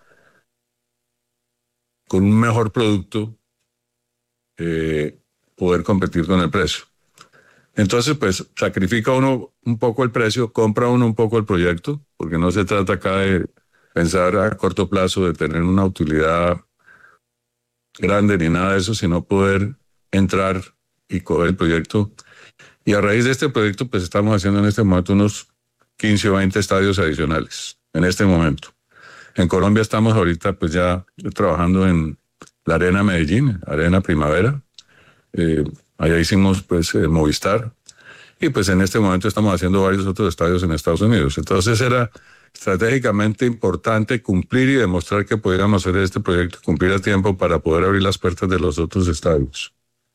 con un mejor producto poder competir con el precio. Entonces, pues sacrifica uno un poco el precio, compra uno un poco el proyecto, porque no se trata acá de pensar a corto plazo, de tener una utilidad grande ni nada de eso, sino poder entrar y coger el proyecto. Y a raíz de este proyecto, pues estamos haciendo en este momento unos 15 o 20 estadios adicionales, en este momento. En Colombia estamos ahorita pues ya trabajando en la Arena Medellín, Arena Primavera. Allá hicimos pues Movistar. Y pues en este momento estamos haciendo varios otros estadios en Estados Unidos. Entonces era estratégicamente importante cumplir y demostrar que pudiéramos hacer este proyecto, cumplir a tiempo para poder abrir las puertas de los otros estadios.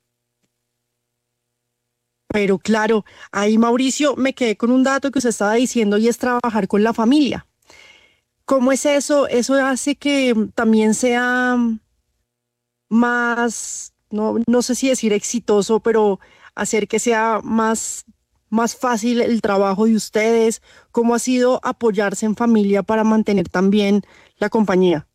Pero claro, ahí Mauricio, me quedé con un dato que usted estaba diciendo y es trabajar con la familia. ¿Cómo es eso? Eso hace que también sea más, no sé si decir exitoso, pero hacer que sea más fácil el trabajo de ustedes. ¿Cómo ha sido apoyarse en familia para mantener también la compañía?